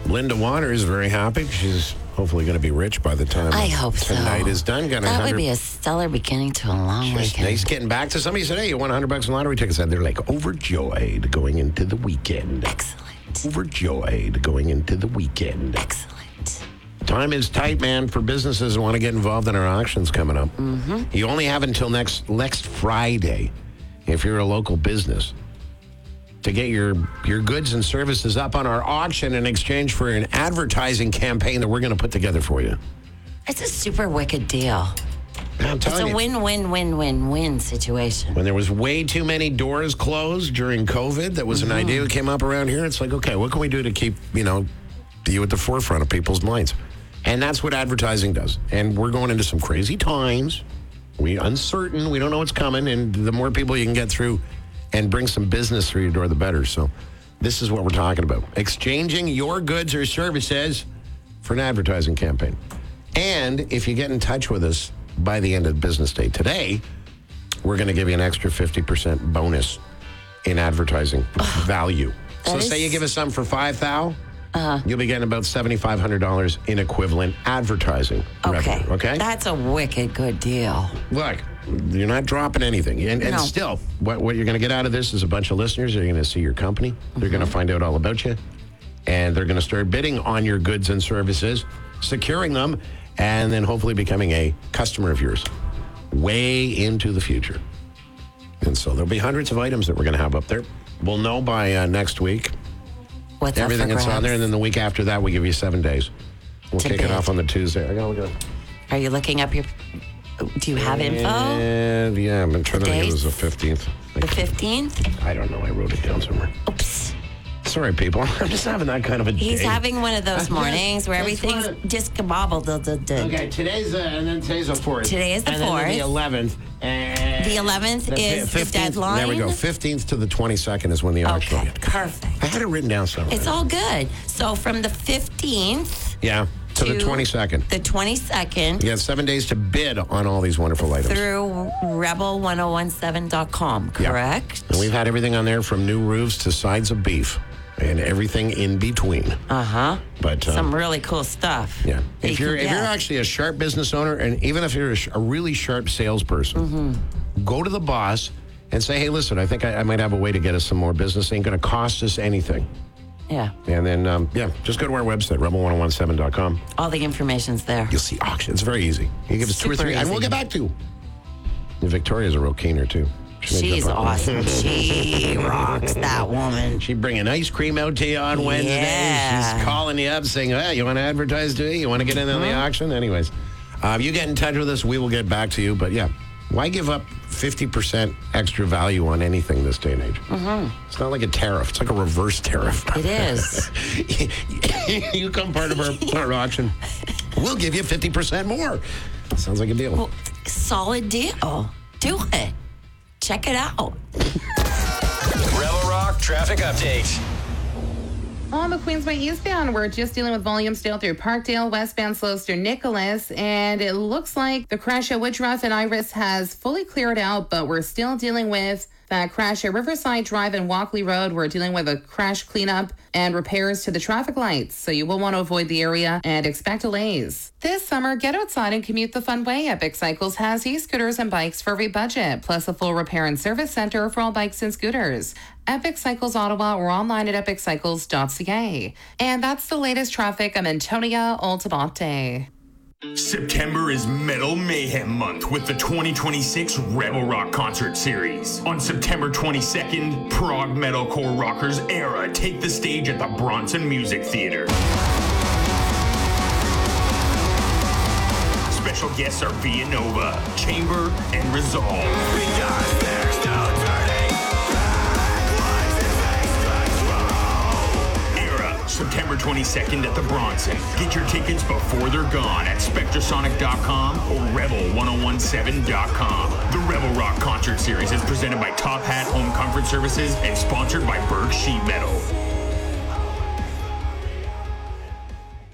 Linda Waters is very happy. She's hopefully going to be rich by the time I hope tonight is done. Got That would be a stellar beginning to a long weekend. Nice getting back to somebody said, hey, you won $100 in lottery tickets. And they're like overjoyed going into the weekend. Excellent. Overjoyed going into the weekend. Excellent. Time is tight, man, for businesses who want to get involved in our auctions coming up. Mm-hmm. You only have until next Friday, if you're a local business, to get your goods and services up on our auction in exchange for an advertising campaign that we're going to put together for you. It's a super wicked deal. I'm It's telling a you. win-win-win-win-win situation. When there was way too many doors closed during COVID, that was an idea that came up around here. It's like, okay, what can we do to keep, you at the forefront of people's minds? And that's what advertising does. And we're going into some crazy times. We're uncertain. We don't know what's coming. And the more people you can get through and bring some business through your door, the better. So this is what we're talking about. Exchanging your goods or services for an advertising campaign. And if you get in touch with us by the end of business day today, we're going to give you an extra 50% bonus in advertising value. So say you give us some for $5,000, you'll be getting about $7,500 in equivalent advertising revenue. Okay? That's a wicked good deal. Look, you're not dropping anything. And No. still, what you're going to get out of this is a bunch of listeners. They're going to see your company. They're going to find out all about you. And they're going to start bidding on your goods and services, securing them, and then hopefully becoming a customer of yours way into the future. And so there'll be hundreds of items that we're going to have up there. We'll know by next week. What's Everything up for that's on there. And then the week after that, we give you 7 days. We'll To kick it bid. off on the Tuesday. I got to look at it. Are you looking up your... Do you have info? And yeah, I'm trying to think it was the 15th. The 15th? I don't know. I wrote it down somewhere. Oops. Sorry, people. I'm just having that kind of a He's day. having one of those mornings where That's everything's what just kabobbled. Okay, today's the 4th. Today is the and 4th. Then the 11th. And The 11th is the 15th. deadline? There we go. 15th to the 22nd is when the auction Okay, will be. perfect. I had it written down somewhere. It's all good. So from the 15th Yeah, to the 22nd. the 22nd You have 7 days to bid on all these wonderful items. through rebel1017.com, Yeah. correct? And we've had everything on there from new roofs to sides of beef and everything in between. Uh-huh. But Some really cool stuff. yeah, that if you you're can if you're get. actually a sharp business owner, and even if you're a really sharp salesperson, go to the boss and say, "Hey, listen, I think I might have a way to get us some more business. Ain't going to cost us anything." Yeah. And then just go to our website, rebel1017.com. All the information's there. You'll see auction. It's very easy. You give us 2 or Super 3, and we'll easy. get back to you. And Victoria's a real keener too. She makes She's up on- awesome. She rocks, that woman. She'd bring an ice cream out to you on Wednesday. Yeah. She's calling you up saying, hey, you want to advertise today? You want to get in on the auction? Anyways, if you get in touch with us, we will get back to you. But yeah, why give up 50% extra value on anything this day and age? It's not like a tariff. It's like a reverse tariff. It is. You come part of our auction, we'll give you 50% more. Sounds like a deal. Well, solid deal. Do it. Check it out. Rebel Rock traffic update. On the Queensway eastbound, we're just dealing with volume still through Parkdale, westbound slows through Nicholas, and it looks like the crash at Woodruff and Iris has fully cleared out, but we're still dealing with that crash at Riverside Drive and Walkley Road. We're dealing with a crash cleanup and repairs to the traffic lights, so you will want to avoid the area and expect delays. This summer, get outside and commute the fun way. Epic Cycles has e-scooters and bikes for every budget, plus a full repair and service center for all bikes and scooters. Epic Cycles Ottawa or online at epiccycles.ca. And that's the latest traffic. I'm Antonia Altamonte. September is Metal Mayhem Month with the 2026 Rebel Rock Concert Series. On September 22nd, prog metalcore rockers Era take the stage at the Bronson Music Theater. Special guests are Via Nova, Chamber, and Resolve. Because there's no turning back. Era, September 22nd at the Bronson. Get your tickets before they're gone at SpectraSonic.com or Rebel1017.com. The Rebel Rock Concert Series is presented by Top Hat Home Comfort Services and sponsored by Berg Sheet Metal.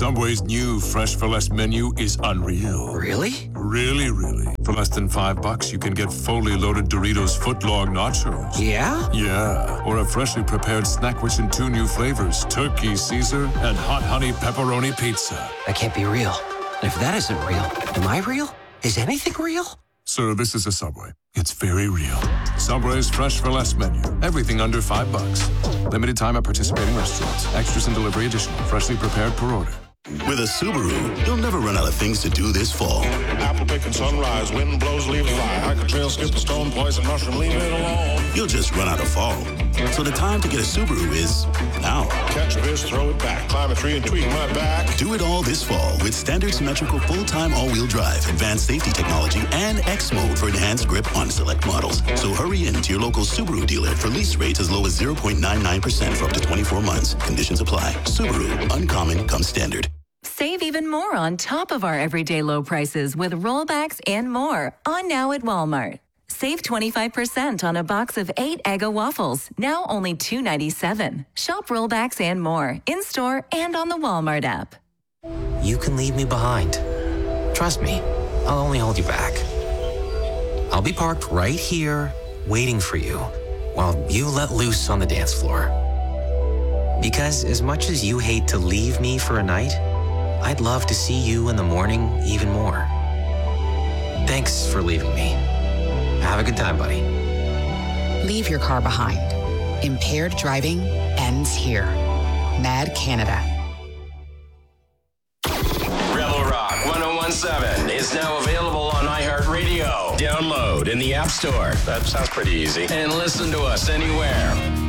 Subway's new Fresh for Less menu is unreal. Really? Really, really. For less than $5, you can get fully loaded Doritos footlong nachos. Yeah? Yeah. Or a freshly prepared snack rich in 2 new flavors, Turkey Caesar and Hot Honey Pepperoni Pizza. That can't be real. If that isn't real, am I real? Is anything real? Sir, this is a Subway. It's very real. Subway's Fresh for Less menu. Everything under $5. Limited time at participating restaurants. Extras and delivery additional. Freshly prepared per order. With a Subaru, you'll never run out of things to do this fall. Apple picking sunrise, wind blows, leaves fly. Hike a trail, skip a stone, poison mushroom, leave it alone. You'll just run out of fall. So the time to get a Subaru is now. Catch a fish, throw it back, climb a tree and tweak my back. Do it all this fall with standard symmetrical full-time all-wheel drive, advanced safety technology, and X mode for enhanced grip on select models. So hurry in to your local Subaru dealer for lease rates as low as 0.99% for up to 24 months. Conditions apply. Subaru, uncommon comes standard. Save even more on top of our everyday low prices with rollbacks and more on now at Walmart. Save 25% on a box of 8 Eggo waffles, now only $2.97. Shop rollbacks and more in-store and on the Walmart app. You can leave me behind. Trust me, I'll only hold you back. I'll be parked right here, waiting for you, while you let loose on the dance floor. Because as much as you hate to leave me for a night, I'd love to see you in the morning even more. Thanks for leaving me. Have a good time, buddy. Leave your car behind. Impaired driving ends here. Mad Canada. Rebel Rock 101.7 is now available on iHeartRadio. Download in the App Store. That sounds pretty easy. And listen to us anywhere.